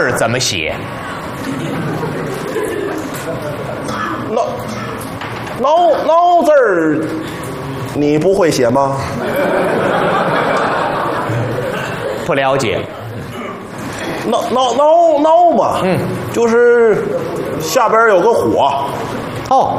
儿怎么写？ 孬字儿，你不会写吗？ 不了解。 孬吧，就是下边有个火， 哦，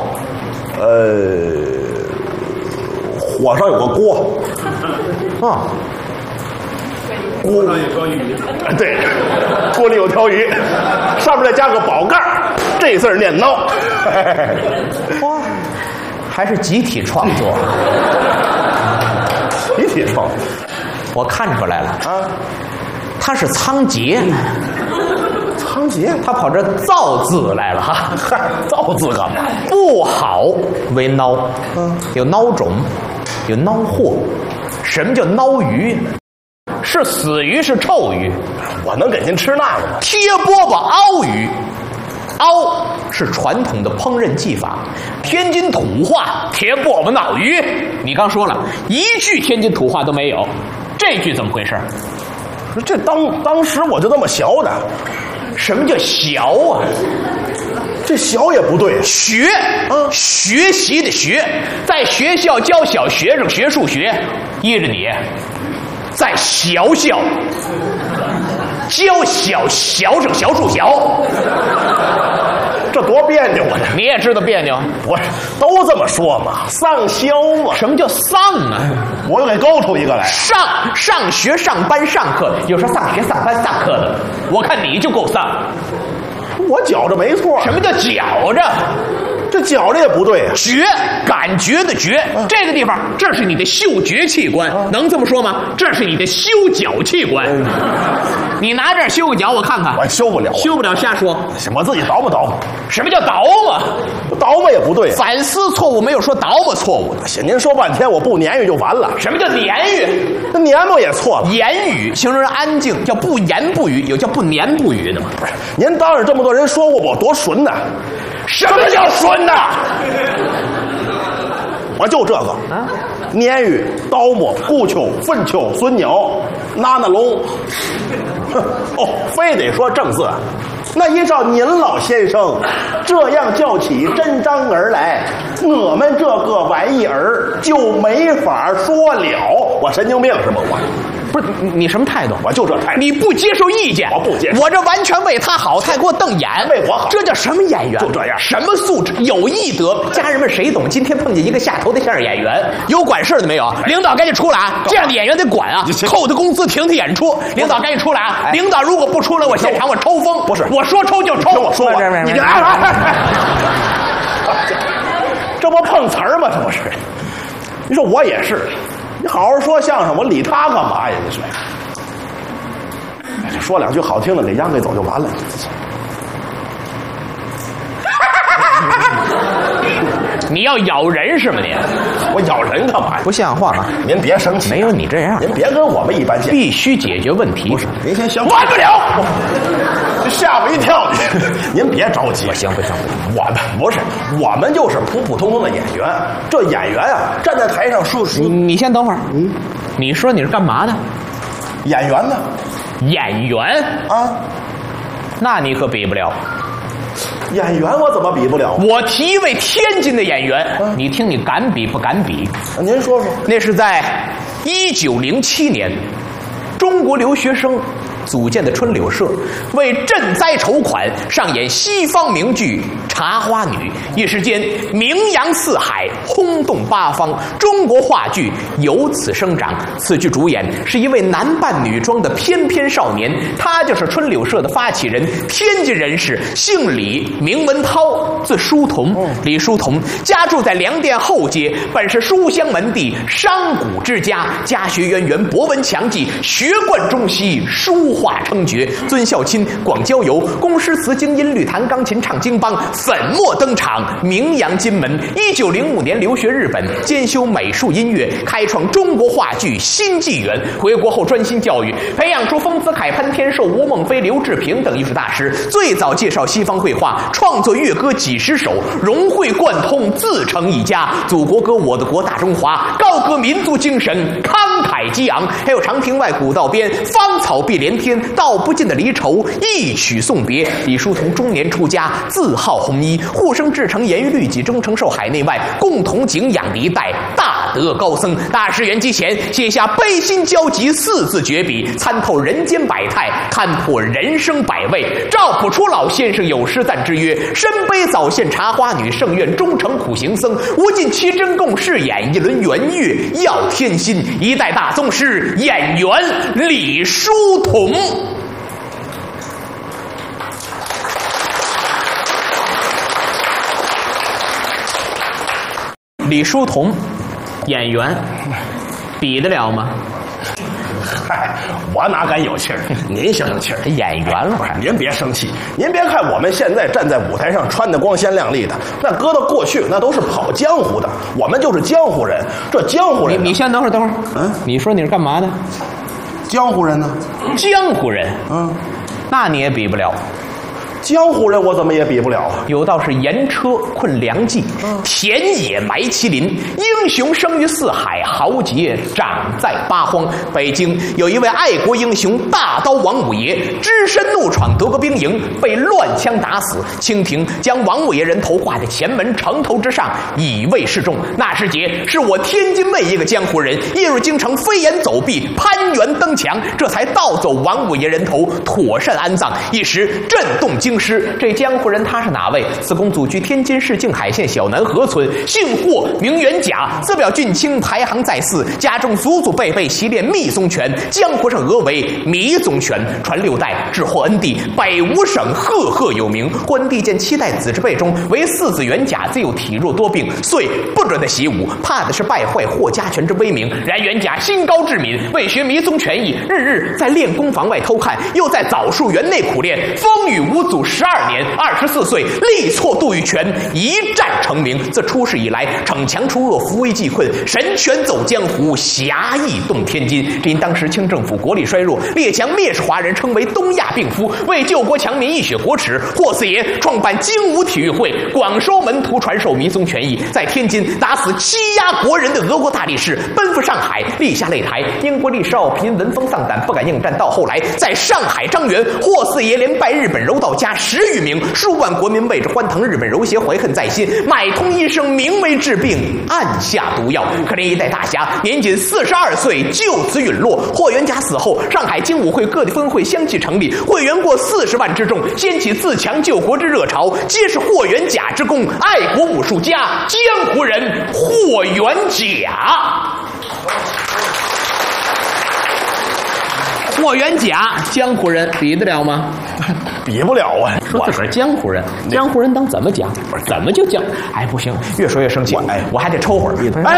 火上有个锅， 啊， 锅上有条鱼，对，锅里有条鱼，上面再加个宝盖，这字儿念孬。 哇，还是集体创作。 集体创作， 我看出来了啊， 他是仓颉， 仓颉， 他跑这造字来了哈。 嗨，造字干嘛？ 不好为孬，有孬种，有孬货。什么叫孬鱼？是死鱼，是臭鱼。 我能给您吃那个吗？ 贴饽饽熬鱼，熬是传统的烹饪技法，天津土话贴饽饽闹鱼。你刚说了一句天津土话都没有，这句怎么回事？ 这当时我就那么学的。 什么叫学啊？ 这学也不对， 学，学习的学，在学校教小学生学数学，依着你，在学校教小学生学数学， 这多别扭啊！这你也知道别扭。 不是都这么说嘛，上校嘛。 什么叫上啊？ 我又给勾出一个来。 上学上班上课，有时候上学上班上课的，我看你就够上。 我觉着没错。 什么叫觉着？ 这觉着也不对啊。 觉，感觉的觉，这个地方，这是你的嗅觉器官，能这么说吗？这是你的修脚器官。你拿这儿修个脚，我看看。 我修不了， 修不了，瞎说。 我自己倒吧。 什么叫倒嘛？ 倒吧也不对。 反思错误没有说倒吧错误的。 您说半天，我不言语就完了。 什么叫言语？ 那年嘛也错了。 言语形容人安静，叫不言不语，有叫不言不语的吗？ 不是，您当着这么多人说过我多损呐？ 什么叫损呐？ 我就这个啊，年语、刀磨、顾秋、粪丘、孙鸟、拿那龙。哦，非得说正字。那依照您老先生这样叫起真章儿来，我们这个玩意儿就没法说了。我神经病是吗？我不是你什么态度？ 我就这态度。 你不接受意见？ 我不接受。 我这完全为他好，他给我瞪眼， 为我好， 这叫什么演员？ 就这样， 什么素质？有艺德。家人们谁懂？今天碰见一个下头的相声演员，有管事的没有？领导赶紧出来啊！这样的演员得管啊，扣他工资，停他演出。领导赶紧出来啊！领导如果不出来，我现场我抽风。 不是， 我说抽就抽。 听我说吧，你这这不碰瓷儿吗？这不是？你说我也是，你好好说相声，我理他干嘛呀？你说。说两句好听的，给秧给走就完了。 你要咬人是吗？你我咬人干嘛呀？ 不像话啊！ 您别生气， 没有你这样， 您别跟我们一般见， 必须解决问题。 不是，您先行， 完不了， 吓我一跳。您别着急， 不行， 我们不是，我们就是普普通通的演员。这演员啊，站在台上说， 你先等会儿，你说你是干嘛的？ 演员呢？ 演员啊， 那你可比不了。 演员我怎么比不了？ 我提一位天津的演员，你听你敢比不敢比？ 您说说。 那是在1907年，中国留学生组建的春柳社，为赈灾筹款，上演西方名剧《茶花女》，一时间名扬四海，轰动八方，中国话剧由此生长。此剧主演是一位男扮女装的翩翩少年，他就是春柳社的发起人，天津人士，姓李，名文涛，字书同。李书同家住在粮店后街，本是书香门第，商贾之家，家学渊源，博闻强记，学贯中西，书画称绝，尊孝亲，广交游，工诗词京音律弹钢琴唱京梆，粉墨登场，名扬金门。1905年留学日本，兼修美术音乐，开创中国话剧新纪元。回国后专心教育，培养出丰子恺、潘天寿、吴孟非、刘志平等艺术大师。最早介绍西方绘画，创作乐歌几十首，融会贯通，自成一家。祖国歌、我的国、大中华，高歌民族精神，慷慨海激昂，还有长亭外古道边，芳草碧连天，道不尽的离愁，一曲送别。李叔同中年出家，自号弘一，护生至诚，严于律己，忠诚受海内外，共同敬仰的一代大德高僧。大师圆寂前写下悲心交集4字绝笔，参透人间百态，看破人生百味。赵朴初老先生有诗赞之曰：身悲早现茶花女，圣愿终成苦行僧。无尽其真共饰演，一轮圆月耀天心。一代大宗师演员李叔同。李叔同，演员，比得了吗？ 嗨，我哪敢有气儿？您行有气儿， 演员了。 您别生气，您别看我们现在站在舞台上穿的光鲜亮丽的，那搁到过去那都是跑江湖的，我们就是江湖人。这江湖人， 你先等会儿，你说你是干嘛的？ 江湖人呢？ 江湖人，那你也比不了。 江湖人我怎么也比不了啊！ 有道是盐车困粮计，田野埋麒麟。英雄生于四海，豪杰长在八荒。北京有一位爱国英雄大刀王五爷，只身怒闯德国兵营，被乱枪打死。清廷将王五爷人头挂在前门城头之上，以慰示众。那时节是我天津卫一个江湖人夜入京城，飞檐走壁，攀援登墙，这才盗走王五爷人头，妥善安葬，一时震动京师。这江湖人他是哪位？此公祖居天津市静海县小南河村，姓霍，名元甲，自表俊卿，排行在4，家中祖祖辈辈习练密宗拳，江湖上讹为迷宗拳，传6代，至霍恩帝，北5省赫赫有名。霍恩帝见7代子之辈中为4子元甲，自有体弱多病，遂不准他习武，怕的是败坏霍家拳之威名。然元甲心高志敏，为学迷宗拳艺，日日在练功房外偷看，又在枣树园内苦练，风雨无阻12年，24岁力挫杜玉泉，一战成名。自出世以来，逞强除恶，扶危济困，神拳走江湖，侠义动天津。只因当时清政府国力衰弱，列强蔑视华人，称为东亚病夫。为救国强民，一雪国耻，霍四爷创办精武体育会，广收门徒，传授迷宗拳艺。在天津打死欺压国人的俄国大力士，奔赴上海，立下擂台。英国力士奥平闻风丧胆，不敢应战。到后来，在上海张园，霍四爷连败日本柔道家10余名，数万国民为之欢腾。日本柔协怀恨在心，买通医生，名为治病，暗下毒药。可怜一代大侠，年仅42岁就此陨落。霍元甲死后，上海精武会各地分会相继成立，会员过40万之众，掀起自强救国之热潮，皆是霍元甲之功。爱国武术家，江湖人霍元甲。霍元甲，江湖人比得了吗？ 比不了啊！ 我是江湖人，江湖人当怎么讲？怎么就讲？哎，不行，越说越生气，我还得抽会儿。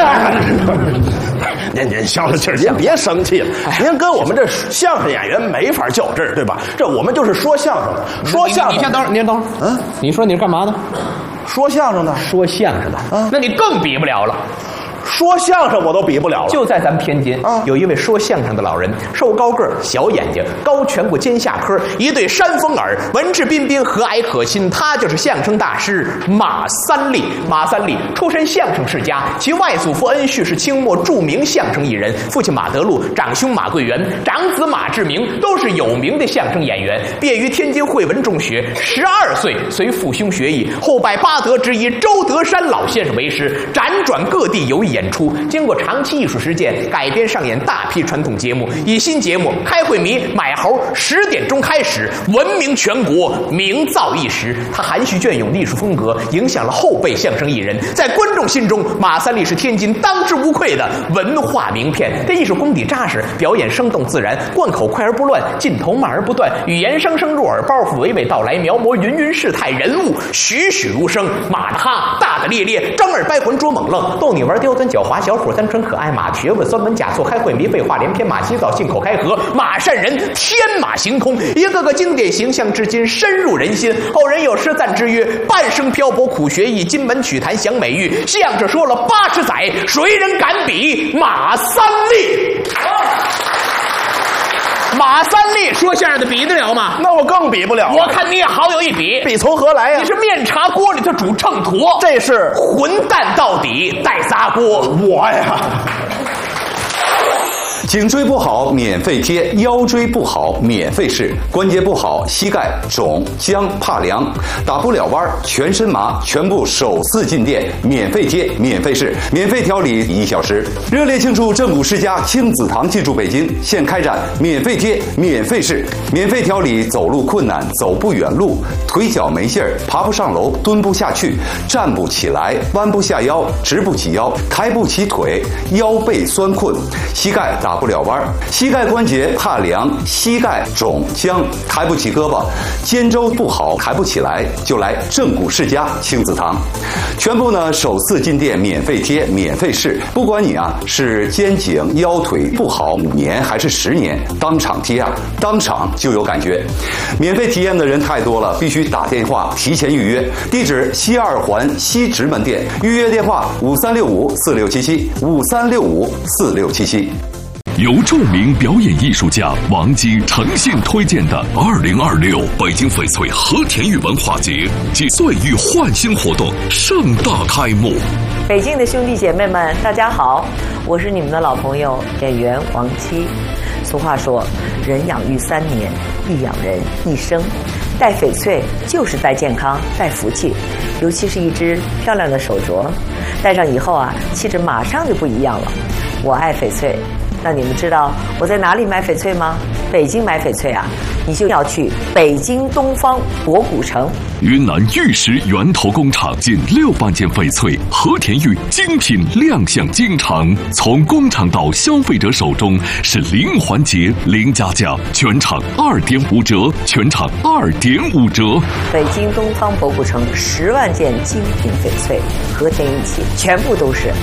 您消消气儿，您别生气了。您跟我们这相声演员没法较真儿，对吧？这我们就是说相声的，说相声。你先等会儿，你先等会儿。你说你是干嘛的？说相声的。说相声的。那你更比不了了。说相声我都比不了了。就在咱们天津有一位说相声的老人，瘦高个儿，小眼睛，高颧骨，尖下颏，一对山峰耳，文质彬彬，和蔼可亲。他就是相声大师马三立。马三立出身相声世家，其外祖父恩绪是清末著名相声艺人，父亲马德禄，长兄马桂元，长子马志明，都是有名的相声演员。毕业于天津汇文中学，12岁随父兄学艺，后拜八德之一周德山老先生为师，辗转各地游艺演出。经过长期艺术实践，改编上演大批传统节目。以新节目《开会迷》《买猴》10点钟开始，闻名全国，名噪一时。他含蓄隽永的艺术风格影响了后辈相声艺人，在观众心中，马三立是天津当之无愧的文化名片。他艺术功底扎实，表演生动自然，贯口快而不乱，劲头慢而不断，语言声声入耳，包袱娓娓道来，描摹芸芸世态，人物栩栩如生。马的哈，大的咧咧，张耳掰魂捉猛愣，逗你玩刁钻狡猾，小伙单纯可爱，马学问酸文假错，开会迷，废话连篇，马洗澡，信口开河，马善人，天马行空，一个个经典形象至今深入人心。后人有诗赞之曰：半生漂泊苦学艺，金门曲坛享美誉。相声说了80载，谁人敢比马三立？马三立说相声的比得了吗？那我更比不了。我看你也好有一比，比从何来呀？你是面茶锅里头煮秤砣，这是混蛋到底带砸锅。我呀， 颈椎不好免费贴，腰椎不好免费试，关节不好膝盖肿僵怕凉打不了弯全身麻，全部首次进店免费贴免费试，免费调理1小时。热烈庆祝正骨世家亲子堂进驻北京，现开展免费贴免费试，免费调理走路困难走不远路，腿脚没劲儿爬不上楼蹲不下去站不起来弯不下腰直不起腰抬不起腿腰背酸困膝盖打不了弯膝盖关节怕凉膝盖肿僵抬不起胳膊肩周不好抬不起来就来正骨世家亲子堂，全部呢首次进店免费贴免费试，不管你是肩颈腰腿不好5年还是10年，当场贴当场就有感觉。免费体验的人太多了，必须打电话提前预约。地址西2环西直门店，预约电话5365467753654677。 由著名表演艺术家王姬诚信推荐的2026北京翡翠和田玉文化节暨岁玉焕新活动盛大开幕。 北京的兄弟姐妹们，大家好，我是你们的老朋友演员王姬。俗话说，人养育3年，亦养人一生。戴翡翠就是戴健康，戴福气，尤其是一只漂亮的手镯，戴上以后气质马上就不一样了。我爱翡翠。那你们知道我在哪里买翡翠吗？北京买翡翠你就要去北京东方博古城。 云南玉石源头工厂近6万件翡翠和田玉精品亮相京城，从工厂到消费者手中是零环节零加价，全场2.5折，全场2.5折。 北京东方博古城10万件精品翡翠和田玉器，全部都是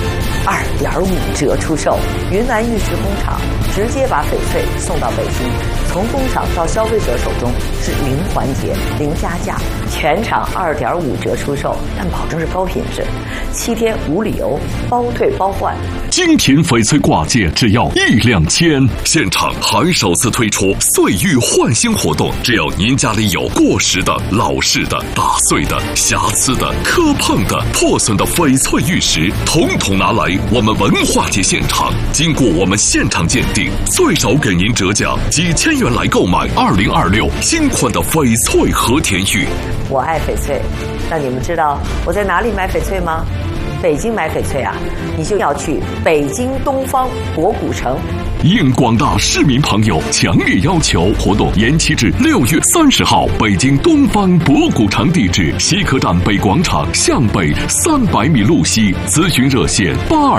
2.5折出售。云南玉石工厂直接把翡翠送到北京，从工厂到消费者手中是零环节零加价，全场2.5折出售，但保证是高品质，7天无理由，包退包换。 精品翡翠挂件只要1-2千，现场还首次推出岁玉焕新活动，只要您家里有过时的、老式的、打碎的、瑕疵的、磕碰的、破损的翡翠玉石，统统拿来我们文化节现场，经过我们现场鉴定，最少给您折价几千元来购买2026新款的翡翠和田玉。 我爱翡翠。那你们知道我在哪里买翡翠吗？北京买翡翠你就要去北京东方博古城。 应广大市民朋友强烈要求，活动延期至6月30号，北京东方博古城，地址西客站北广场向北300米路西，咨询热线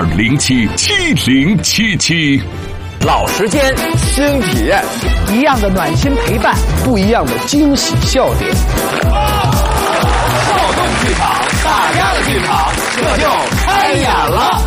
82077077。 老时间， 新体验， 一样的暖心陪伴， 不一样的惊喜笑点。 躁动剧场，大家的剧场，这就开演了。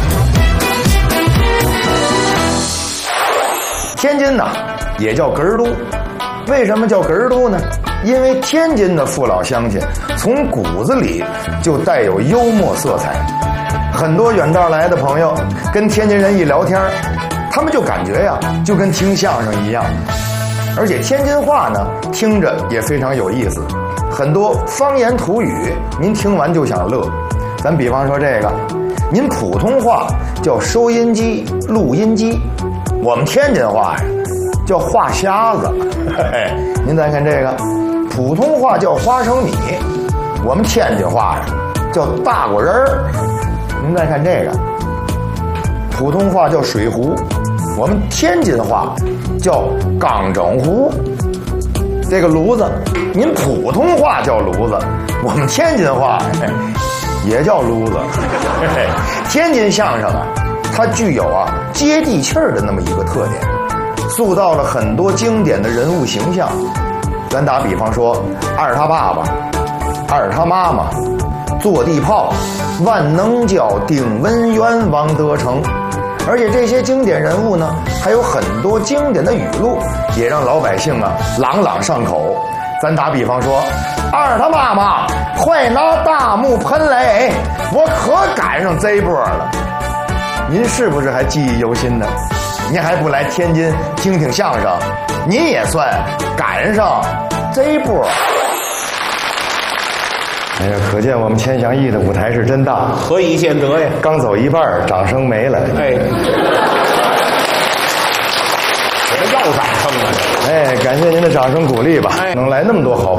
天津也叫哏儿都，为什么叫哏儿都呢？因为天津的父老乡亲从骨子里就带有幽默色彩，很多远道来的朋友跟天津人一聊天，他们就感觉就跟听相声一样。而且天津话呢，听着也非常有意思，很多方言土语您听完就想乐。咱比方说这个，您普通话叫收音机、录音机，我们天津话叫话匣子。您再看这个，普通话叫花生米，我们天津话叫大果仁儿。您再看这个，普通话叫水壶，我们天津话叫钢整壶。这个炉子，您普通话叫炉子，我们天津话也叫炉子。天津相声它具有接地气儿的那么一个特点，塑造了很多经典的人物形象。咱打比方说，二他爸爸、二他妈妈、坐地炮、万能胶、丁文元、王德成。而且这些经典人物呢，还有很多经典的语录，也让老百姓朗朗上口。咱打比方说，二他妈妈快拿大木盆来，我可赶上这一波了。您是不是还记忆犹新呢？您还不来天津听听相声，您也算赶上这一波。哎呀，可见我们千祥义的舞台是真大， 何以见得呀？ 刚走一半，掌声没了。 哎， 哎，感谢您的掌声鼓励吧，能来那么多好